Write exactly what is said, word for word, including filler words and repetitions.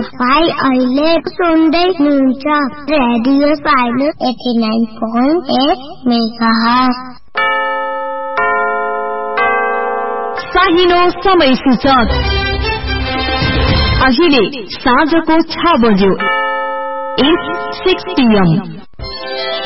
तपाईँ अहिले सुन्दै हुनुहुन्छ radio silence eighty nine point at megahertz. साहिनो समय सूचक अहिले साँझको छ बज्यो एट सिक्स पी एम।